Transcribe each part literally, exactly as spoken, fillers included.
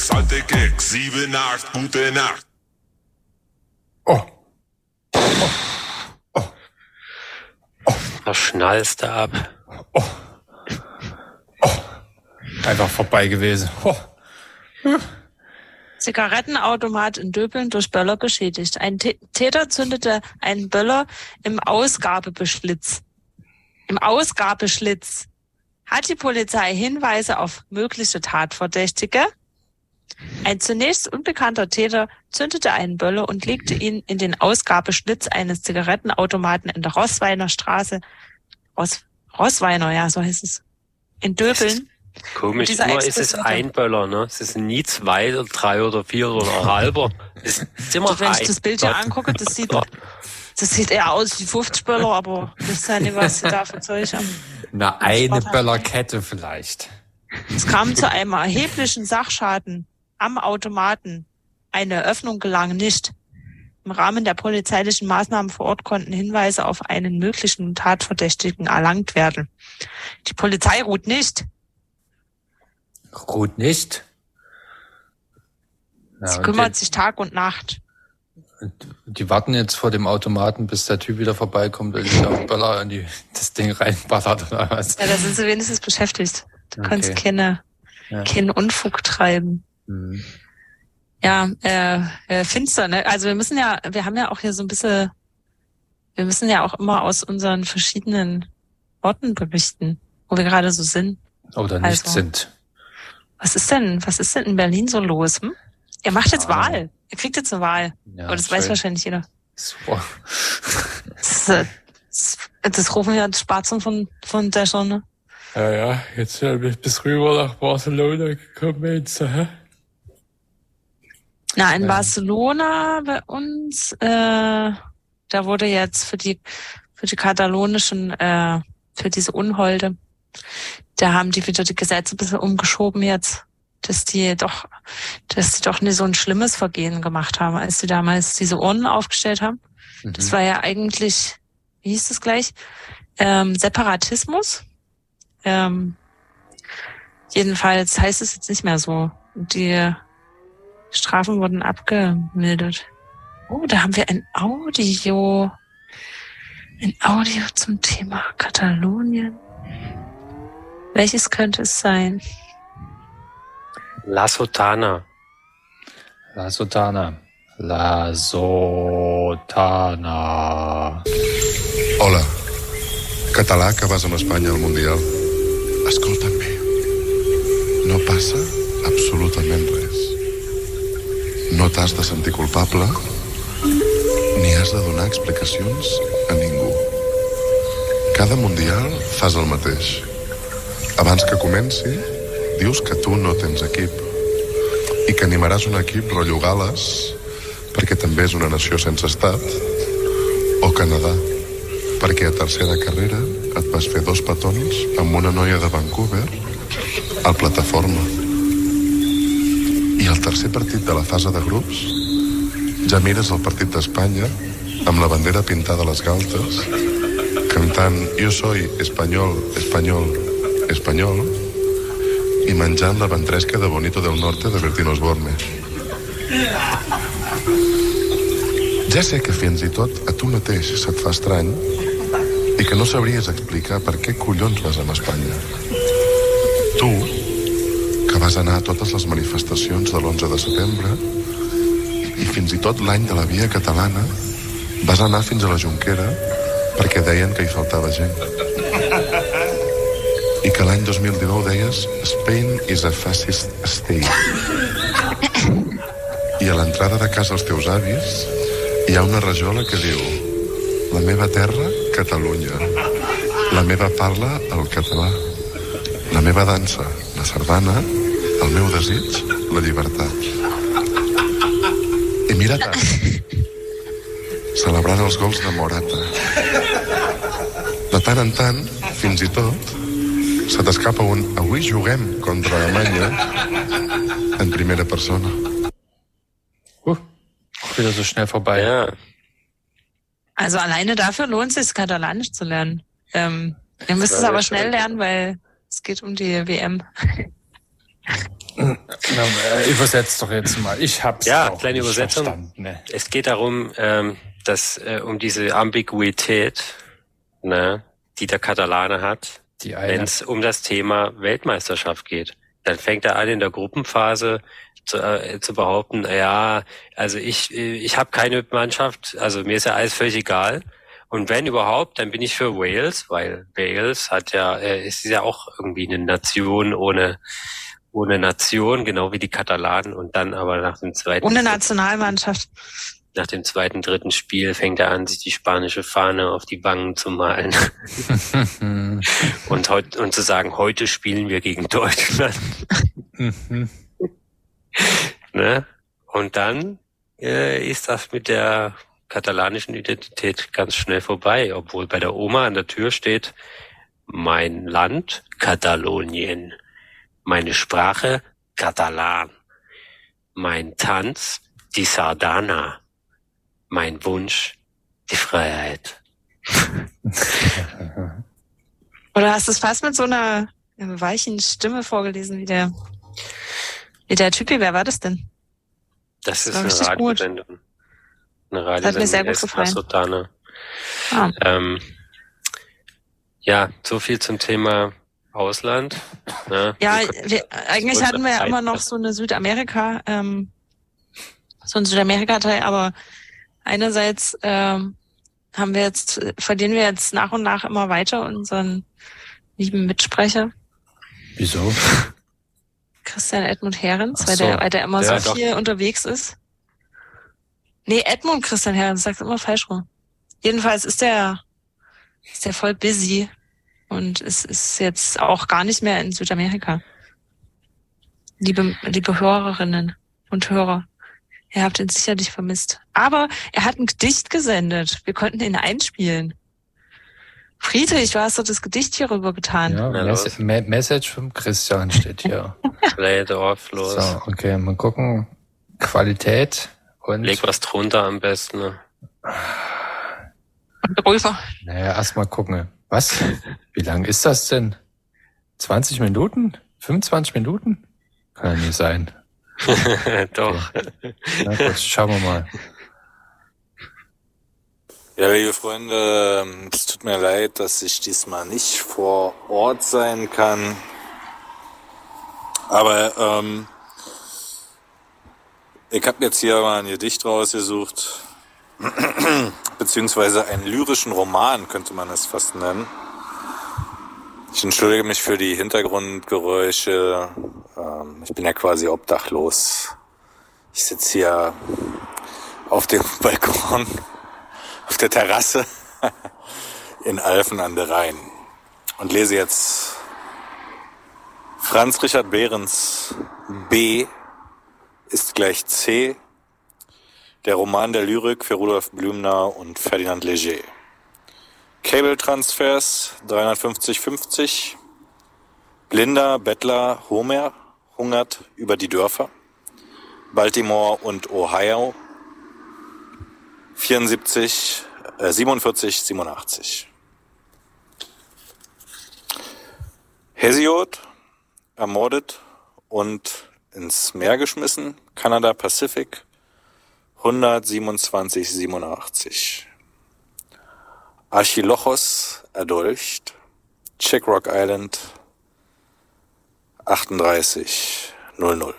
sechs, alte Keks, sieben, acht, gute Nacht. Oh. Oh. Oh. Oh. Da schnallst du ab. Oh. Oh. Einfach vorbei gewesen. Oh. Hm. Zigarettenautomat in Döbeln durch Böller beschädigt. Ein T- Täter zündete einen Böller im Ausgabeschlitz. Im Ausgabeschlitz. Hat die Polizei Hinweise auf mögliche Tatverdächtige? Ein zunächst unbekannter Täter zündete einen Böller und legte ihn in den Ausgabeschlitz eines Zigarettenautomaten in der Rossweiner Straße. Ross, Rossweiner, ja, so heißt es. In Döbeln. Komisch, immer ist es ein Böller, ne? Es ist nie zwei oder drei oder vier oder ein halber. Es ist immer also, wenn ein. ich das Bild hier angucke, das sieht, das sieht eher aus wie fünfzig Böller, aber ich weiß ja nicht, was sie da für Zeug haben. Na, eine Böllerkette vielleicht. Es kam zu einem erheblichen Sachschaden am Automaten. Eine Öffnung gelang nicht. Im Rahmen der polizeilichen Maßnahmen vor Ort konnten Hinweise auf einen möglichen Tatverdächtigen erlangt werden. Die Polizei ruht nicht. Ruht nicht? Ja, Sie kümmert sich Tag und Nacht. Die warten jetzt vor dem Automaten, bis der Typ wieder vorbeikommt, der sich auf Böller in die, das Ding reinballert oder was. Ja, da sind sie wenigstens beschäftigt. Du Okay. kannst keine, Ja. keinen Unfug treiben. Mhm. Ja, äh, äh, finster, ne? Also wir müssen ja, wir haben ja auch hier so ein bisschen, wir müssen ja auch immer aus unseren verschiedenen Orten berichten, wo wir gerade so sind. Oder nicht Also, sind. Was ist denn, was ist denn in Berlin so los? Hm? Ihr macht jetzt Ah. Wahl. Ihr kriegt jetzt eine Wahl. Ja, Aber das schön. weiß wahrscheinlich jeder. Super. Das, äh, das, das rufen ja die Spatzen von, von der Sonne. Ja, ja, jetzt bin ich bis rüber nach Barcelona gekommen jetzt, hä? Na, in Ja. Barcelona bei uns, äh, da wurde jetzt für die, für die katalonischen, äh, für diese Unholde, da haben die wieder die Gesetze ein bisschen umgeschoben jetzt, dass die doch, dass die doch nicht so ein schlimmes Vergehen gemacht haben, als die damals diese Urnen aufgestellt haben. Mhm. Das war ja eigentlich, wie hieß das gleich? Ähm, Separatismus. Ähm, jedenfalls heißt es jetzt nicht mehr so. Die Strafen wurden abgemildert. Oh, da haben wir ein Audio. Ein Audio zum Thema Katalonien. Welches könnte es sein? La Sotana. La Sotana. La Sotana. Hola, català que vas amb Espanya al Mundial. Escolta'm bé. No passa absolutament res. No t'has de sentir culpable ni has de donar explicacions a ningú. Cada Mundial fas el mateix. Abans que comenci, dius que tu no tens equip i que animaràs un equip rotllo Gal·les perquè també és una nació sense estat, o Canadà perquè a tercera carrera et vas fer dos petons amb una noia de Vancouver al plataforma. I al tercer partit de la fase de grups ja mires el partit d'Espanya amb la bandera pintada a les galtes cantant Yo soy español, español, español i menjant la ventresca de Bonito del Norte de Bertín Osborne. Ja sé que fins i tot a tu mateix se't fa estrany i que no sabries explicar per què collons vas amb Espanya. Tu, que vas anar a totes les manifestacions de l'onze de setembre i fins i tot l'any de la Via Catalana vas anar fins a la Jonquera perquè deien que hi faltava gent. I que l'any dos mil dinou deies Spain is a fascist state. I a l'entrada de casa dels teus avis hi ha una rajola que diu la meva terra, Catalunya. La meva parla, el català. La meva dansa, la sardana. El meu desig, la llibertat. I mira't ara, celebrant els gols de Morata. De tant en tant, fins i tot, se t'escapa un avui juguem contra Alemanya en primera persona. Uh, wieder so schnell vorbei. Ja. Also alleine dafür lohnt es sich, Katalanisch zu lernen. Ähm, ihr müsst es aber schnell lernen, weil es geht um die W M. Übersetzt doch jetzt mal. Ich hab's Ja, auch kleine nicht Übersetzung. verstanden. Ne? Es geht darum, ähm, dass äh, um diese Ambiguität, ne, die der Katalane hat, Die eine. wenn es um das Thema Weltmeisterschaft geht. Dann fängt er an, in der Gruppenphase zu, äh, zu behaupten, ja, also ich ich habe keine Mannschaft, also mir ist ja alles völlig egal. Und wenn überhaupt, dann bin ich für Wales, weil Wales hat ja, äh, ist ja auch irgendwie eine Nation ohne ohne Nation, genau wie die Katalanen. Und dann aber nach dem zweiten Ohne Nationalmannschaft. nach dem zweiten, dritten Spiel fängt er an, sich die spanische Fahne auf die Wangen zu malen und heut, und zu sagen, heute spielen wir gegen Deutschland. Ne? Und dann äh, ist das mit der katalanischen Identität ganz schnell vorbei, obwohl bei der Oma an der Tür steht, mein Land, Katalonien, meine Sprache, Katalan, mein Tanz, die Sardana, mein Wunsch, die Freiheit. Oder hast du es fast mit so einer weichen Stimme vorgelesen, wie der, wie der Typi? Wer war das denn? Das ist war eine richtig gut. Radiosendung. Eine Das hat mir sehr gut Radiosendung, gefallen. Sardana. Ah. Ähm, ja, so viel zum Thema Ausland. Ne? Ja, Wir können- wir, eigentlich unsere hatten wir ja Zeit- immer noch so eine Südamerika, ähm, so ein Südamerika-Teil, aber einerseits ähm, haben wir jetzt, verlieren wir jetzt nach und nach immer weiter unseren lieben Mitsprecher, Wieso? Christian Edmund Herrens, Ach weil so. der, weil der immer Ja, so doch. viel unterwegs ist. Nee, Edmund Christian Herrens, sagt immer falsch rum. Jedenfalls ist der, ist der voll busy und es ist jetzt auch gar nicht mehr in Südamerika. Liebe, liebe Hörerinnen und Hörer, ihr habt ihn sicherlich vermisst. Aber er hat ein Gedicht gesendet. Wir konnten ihn einspielen. Friedrich, du hast doch das Gedicht hier rüber getan. Ja, Na, Mes los. Me Message vom Christian steht hier. Play it off, los. So, okay, mal gucken. Qualität und... Leg was drunter am besten. Ne? Und Röfer. Naja, erst mal gucken. Was? Wie lang ist das denn? zwanzig Minuten? fünfundzwanzig Minuten? Kann ja nicht sein. Doch. Na gut, schauen wir mal. Ja, liebe Freunde, es tut mir leid, dass ich diesmal nicht vor Ort sein kann. Aber ähm, ich habe jetzt hier mal ein Gedicht rausgesucht, beziehungsweise einen lyrischen Roman, könnte man es fast nennen. Ich entschuldige mich für die Hintergrundgeräusche. Ähm, ich bin ja quasi obdachlos. Ich sitze hier auf dem Balkon, auf der Terrasse in Alphen an der Rhein und lese jetzt Franz Richard Behrens B ist gleich C, der Roman der Lyrik für Rudolf Blümner und Ferdinand Léger. Cable-Transfers dreihundertfünfzig fünfzig, blinder Bettler Homer hungert über die Dörfer, Baltimore und Ohio, vierundsiebzig, äh, siebenundvierzig, siebenundachtzig. Hesiod ermordet und ins Meer geschmissen, Kanada Pacific, hundertsiebenundzwanzig, siebenundachtzig. Archilochos erdolcht, Czech Rock Island, achtunddreißig, null null.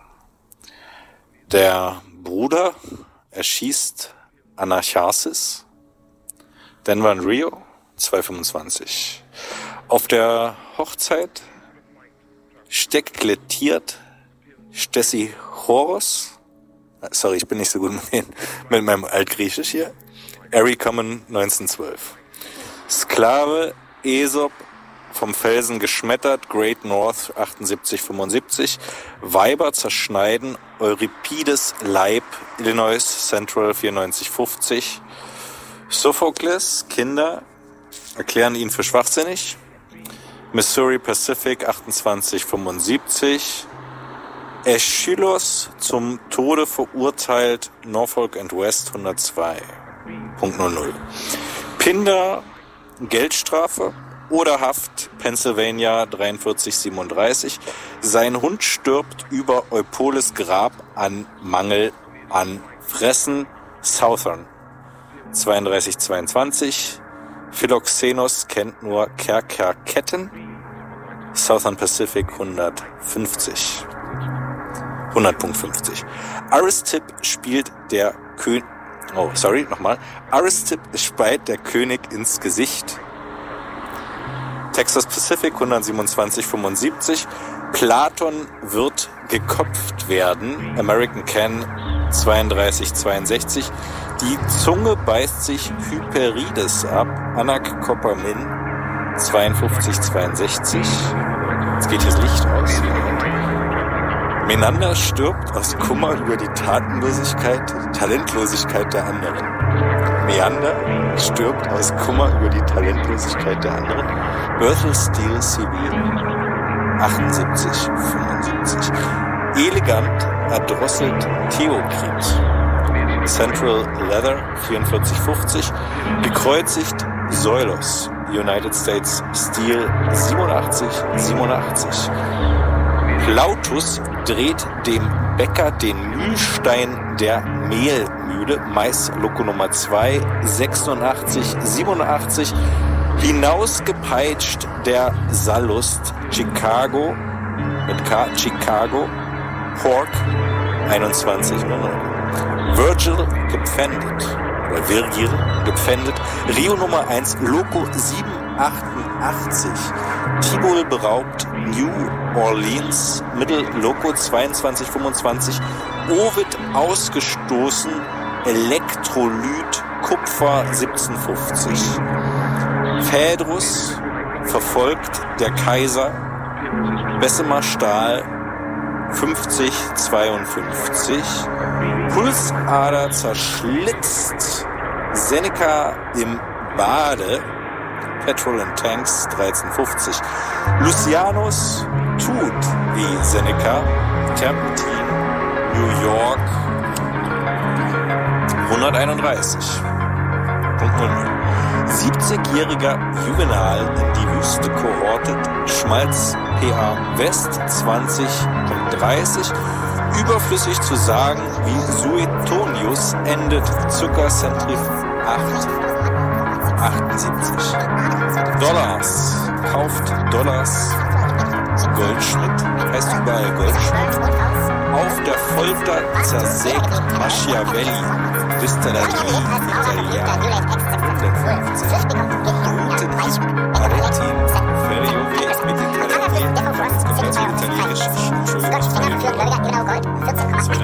Der Bruder erschießt Anacharsis, Denver und Rio, zweihundertfünfundzwanzig. Auf der Hochzeit steklettiert Stessi Choros, sorry, ich bin nicht so gut mit, den, mit meinem Altgriechisch hier, Erie Common neunzehnhundertzwölf. Sklave Aesop vom Felsen geschmettert, Great North achtundsiebzig, fünfundsiebzig. Weiber zerschneiden, Euripides Leib, Illinois Central vierundneunzig, fünfzig. Sophokles, Kinder erklären ihn für schwachsinnig. Missouri Pacific achtundzwanzig, fünfundsiebzig. Aeschylus zum Tode verurteilt, Norfolk and West hundertzwei, Punkt null null. Pindar, Geldstrafe, oder Haft, Pennsylvania dreiundvierzig siebenunddreißig. Sein Hund stirbt über Eupoles Grab an Mangel an Fressen. Southern zweiunddreißig zweiundzwanzig. Philoxenos kennt nur Kerkerketten. Southern Pacific hundertfünfzig. hundert Punkt fünfzig. Aristipp spielt der König... Oh, sorry, nochmal. Aristipp speit der König ins Gesicht. Texas Pacific hundertsiebenundzwanzig fünfundsiebzig. Platon wird geköpft werden. American Can zweiunddreißig zweiundsechzig. Die Zunge beißt sich Hyperides ab. Anakopamin zweiundfünfzig zweiundsechzig. Jetzt geht hier das Licht aus. Menander stirbt aus Kummer über die Tatenlosigkeit, Talentlosigkeit der anderen. Meander stirbt aus Kummer über die Talentlosigkeit der anderen. Berthel Steele Civil achtundsiebzig fünfundsiebzig. Elegant erdrosselt Theokrit. Central Leather vierundvierzig fünfzig. Gekreuzigt Soilos. United States Steel siebenundachtzig siebenundachtzig. Plautus dreht dem Bäcker den Mühlstein der Mehlmühle, Maisloko Nummer zwei, sechsundachtzig siebenundachtzig. Hinausgepeitscht der Sallust, Chicago, mit K, Chicago, Pork, einundzwanzig neun. Virgil gepfändet, oder Virgil gepfändet, Rio Nummer eins, Loco sieben achtundachtzig. Tibol beraubt, New Orleans, Mittel Loco zweiundzwanzig fünfundzwanzig. Ovid ausgestoßen, Elektrolyt, Kupfer siebzehnhundertfünfzig. Phaedrus verfolgt der Kaiser, Bessemer Stahl fünfzig zweiundfünfzig. Pulsader zerschlitzt, Seneca im Bade, Petrol and Tanks dreizehn fünfzig. Lucianus tut wie Seneca, Terpentin, New York hunderteinunddreißig. Punkt null null. siebzigjähriger Juvenal in die Wüste kohortet, Schmalz P A West zwanzig dreißig. Überflüssig zu sagen, wie Suetonius endet Zuckercentrif acht achtundsiebzig. Dollars, kauft Dollars, Goldschmidt, heißt überall Goldschmidt. Auf der Folter zersägt Machiavelli, Vista la Italiana, hundertfünfzig. Roten Aretin, Ferriove mit Italien, ganz gefährlich italienisch.